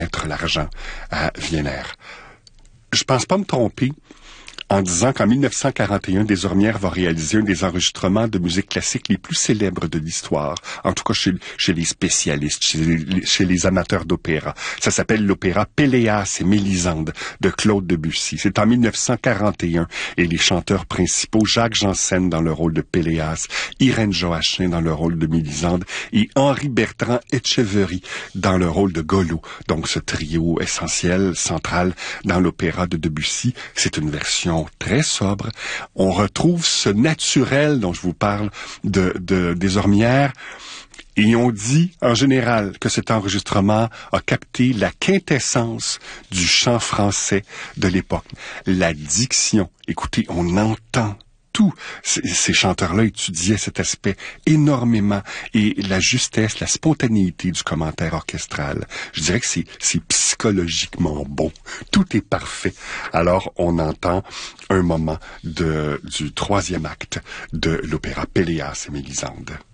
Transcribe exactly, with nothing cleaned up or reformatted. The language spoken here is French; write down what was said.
mettre l'argent à Wiener. Je pense pas me tromper en disant qu'en mille neuf cent quarante et un, Desormières va réaliser un des enregistrements de musique classique les plus célèbres de l'histoire, en tout cas chez, chez les spécialistes, chez les, chez les amateurs d'opéra. Ça s'appelle l'opéra Péléas et Mélisande de Claude Debussy. C'est en mille neuf cent quarante et un, et les chanteurs principaux, Jacques Janssen dans le rôle de Péléas, Irène Joachim dans le rôle de Mélisande et Henri Bertrand Etcheverry dans le rôle de Golo. Donc ce trio essentiel, central dans l'opéra de Debussy, c'est une version très sobre. On retrouve ce naturel dont je vous parle de, de Desormières. Et on dit, en général, que cet enregistrement a capté la quintessence du chant français de l'époque. La diction. Écoutez, on entend tout. Ces, ces chanteurs-là étudiaient cet aspect énormément. Et la justesse, la spontanéité du commentaire orchestral. Je dirais que c'est, c'est psychologiquement bon. Tout est parfait. Alors, on entend un moment de, du troisième acte de l'opéra Péléas et Mélisande.